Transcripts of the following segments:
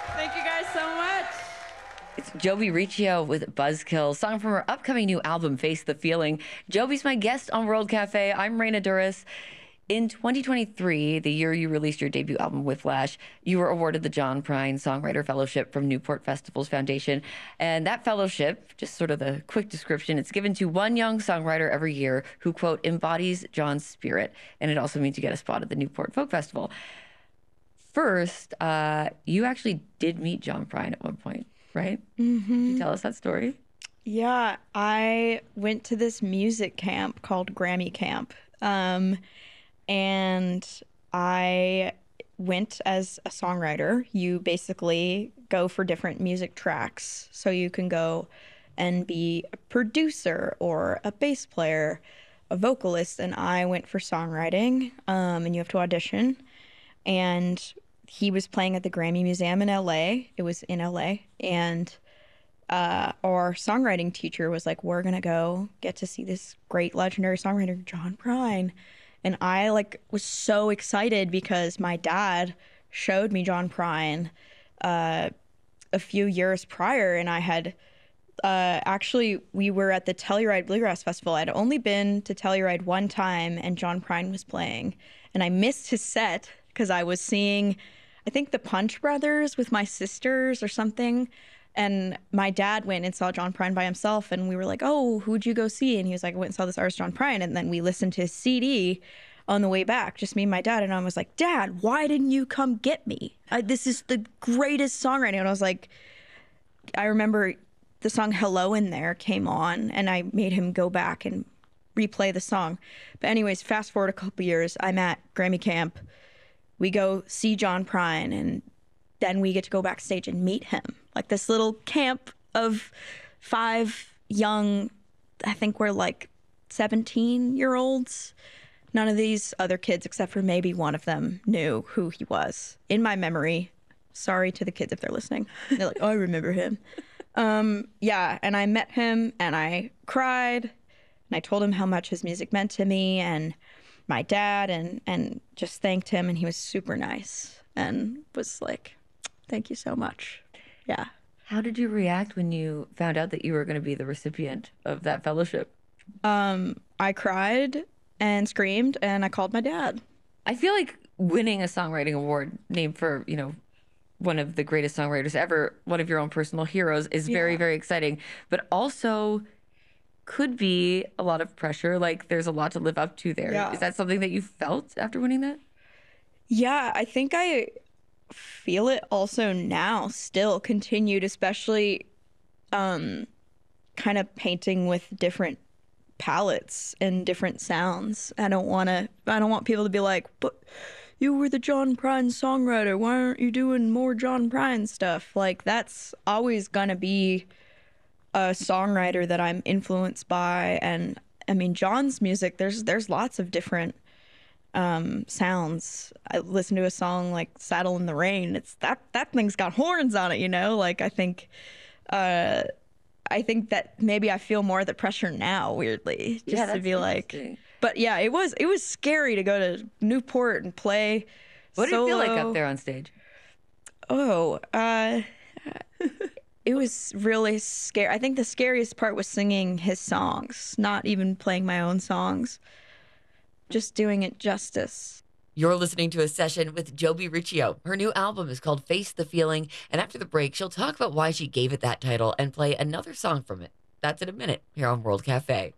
Thank you guys so much. It's Joby Riccio with Buzzkill, song from her upcoming new album, Face the Feeling. Joby's my guest on World Cafe. I'm Raina Duras. In 2023, the year you released your debut album, Whiplash, you were awarded the John Prine Songwriter Fellowship from Newport Festivals Foundation. And that fellowship, just sort of the quick description, it's given to one young songwriter every year who, quote, embodies John's spirit. And it also means you get a spot at the Newport Folk Festival. First, you actually did meet John Prine at one point, right? Mm-hmm. Can you tell us that story? Yeah, I went to this music camp called Grammy Camp. And I went as a songwriter. You basically go for different music tracks. So you can go and be a producer or a bass player, a vocalist. And I went for songwriting, and you have to audition. And he was playing at the Grammy Museum in LA. It was in LA. And our songwriting teacher was like, we're going to go get to see this great legendary songwriter, John Prine. And I was so excited because my dad showed me John Prine a few years prior. And I had actually, we were at the Telluride Bluegrass Festival. I'd only been to Telluride one time and John Prine was playing. And I missed his set because I was seeing, I think, the Punch Brothers with my sisters or something. And my dad went and saw John Prine by himself. And we were like, oh, who'd you go see? And he was like, I went and saw this artist, John Prine. And then we listened to his CD on the way back, just me and my dad. And I was like, Dad, why didn't you come get me? This is the greatest songwriting. And I was like, I remember the song Hello in There came on. And I made him go back and replay the song. But anyways, fast forward a couple years, I'm at Grammy Camp. We go see John Prine. And then we get to go backstage and meet him. Like this little camp of 5 young, I think we're 17-year-olds. None of these other kids, except for maybe one of them, knew who he was. In my memory, sorry to the kids if they're listening. They're like, oh, I remember him. Yeah, and I met him and I cried and I told him how much his music meant to me and my dad and just thanked him, and he was super nice and was like, thank you so much. Yeah. How did you react when you found out that you were going to be the recipient of that fellowship? I cried and screamed and I called my dad. I feel like winning a songwriting award named for, one of the greatest songwriters ever, one of your own personal heroes, is very, very exciting, but also could be a lot of pressure. Like there's a lot to live up to there. Yeah. Is that something that you felt after winning that? Yeah, I think I feel it also now, still continued, especially kind of painting with different palettes and different sounds. I don't want people to be like, but you were the John Prine songwriter, why aren't you doing more John Prine stuff? Like that's always gonna be a songwriter that I'm influenced by. And I mean, John's music, there's lots of different sounds. I listen to a song like Saddle in the Rain. It's that thing's got horns on it, Like I think that maybe I feel more of the pressure now, weirdly, just to be like. But yeah, it was scary to go to Newport and play. What did it feel like solo. up there on stage? Oh, it was really scary. I think the scariest part was singing his songs, not even playing my own songs. Just doing it justice. You're listening to a session with Joby Riccio. Her new album is called Face the Feeling, and after the break, she'll talk about why she gave it that title and play another song from it. That's in a minute here on World Cafe.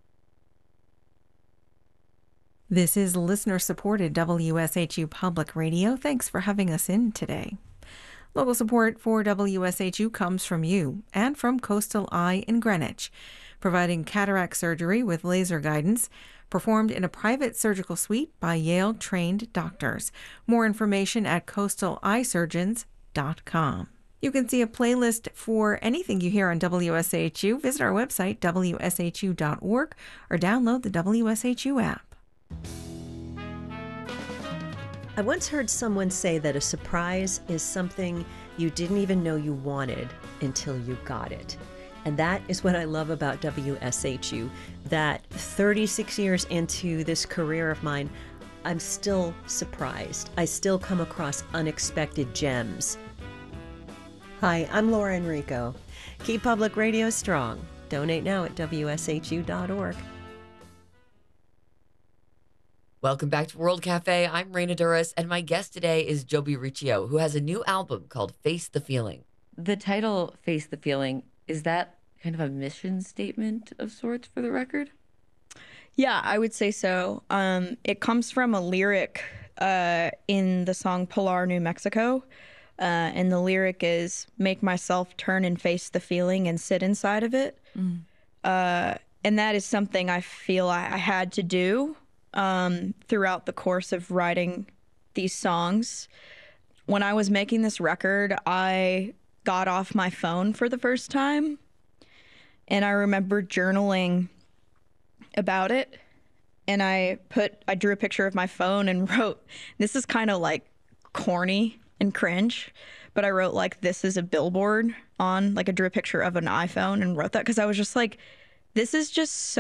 This is listener-supported WSHU Public Radio. Thanks for having us in today. Local support for WSHU comes from you and from Coastal Eye in Greenwich, providing cataract surgery with laser guidance, performed in a private surgical suite by Yale-trained doctors. More information at coastaleyesurgeons.com. You can see a playlist for anything you hear on WSHU. Visit our website, wshu.org, or download the WSHU app. I once heard someone say that a surprise is something you didn't even know you wanted until you got it. And that is what I love about WSHU, that 36 years into this career of mine, I'm still surprised. I still come across unexpected gems. Hi, I'm Laura Enrico. Keep public radio strong. Donate now at WSHU.org. Welcome back to World Cafe. I'm Raina Duras, and my guest today is Joby Riccio, who has a new album called Face the Feeling. The title, Face the Feeling, is that kind of a mission statement of sorts for the record? Yeah, I would say so. It comes from a lyric in the song Pilar, New Mexico. And the lyric is, make myself turn and face the feeling and sit inside of it. And that is something I feel I had to do throughout the course of writing these songs. When I was making this record, I got off my phone for the first time. And I remember journaling about it. And I drew a picture of my phone and wrote, this is kind of like corny and cringe, but I wrote like, this is a billboard on, like I drew a picture of an iPhone and wrote that because I was just like, this is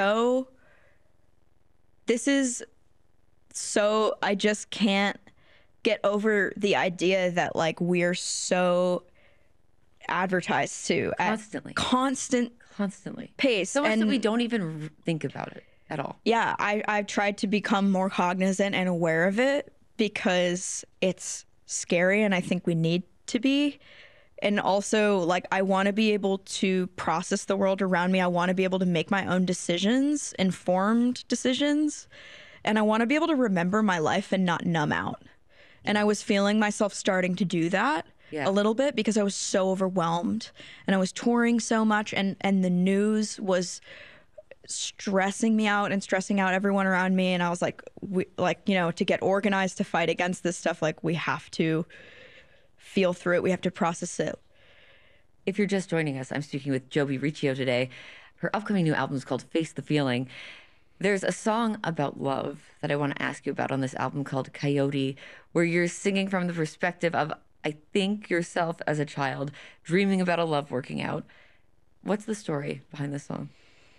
so, I just can't get over the idea that like we're so advertised to Constantly. Constantly pace. So much that we don't even think about it at all. Yeah, I've tried to become more cognizant and aware of it because it's scary and I think we need to be. And also, like, I want to be able to process the world around me. I want to be able to make my own decisions, informed decisions. And I want to be able to remember my life and not numb out. And I was feeling myself starting to do that a little bit because I was so overwhelmed and I was touring so much and the news was stressing me out and stressing out everyone around me. And I was like, to get organized to fight against this stuff, like we have to feel through it. We have to process it. If you're just joining us, I'm speaking with Joby Riccio today. Her upcoming new album is called Face the Feeling. There's a song about love that I want to ask you about on this album called Coyote, where you're singing from the perspective of, I think, yourself as a child, dreaming about a love working out. What's the story behind this song?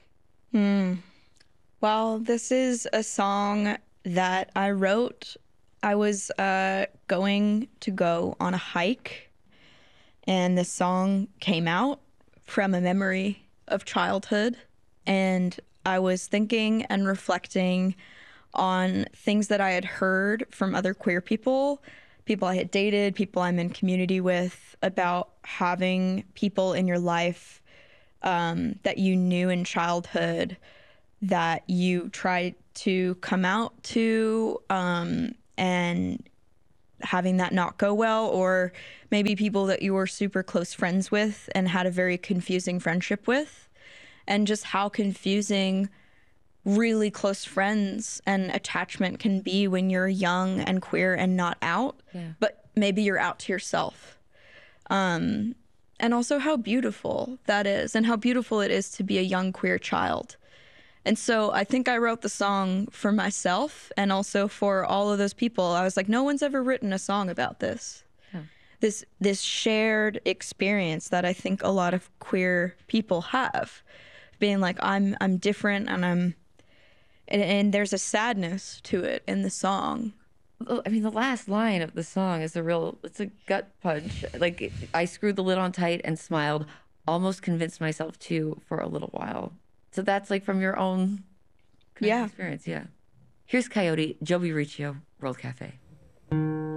Well, this is a song that I wrote. I was going to go on a hike, and this song came out from a memory of childhood. And I was thinking and reflecting on things that I had heard from other queer people I had dated, people I'm in community with, about having people in your life that you knew in childhood that you tried to come out to, and having that not go well, or maybe people that you were super close friends with and had a very confusing friendship with, and just how confusing really close friends and attachment can be when you're young and queer and not out, but maybe you're out to yourself. And also how beautiful that is, and how beautiful it is to be a young queer child. And so I think I wrote the song for myself and also for all of those people. I was like, no one's ever written a song about this. This shared experience that I think a lot of queer people have, being like, I'm different, and there's a sadness to it in the song. I mean, the last line of the song is it's a gut punch. Like, I screwed the lid on tight and smiled, almost convinced myself to for a little while. So that's like from your own experience. Yeah. Here's Coyote, Joby Riccio, World Cafe.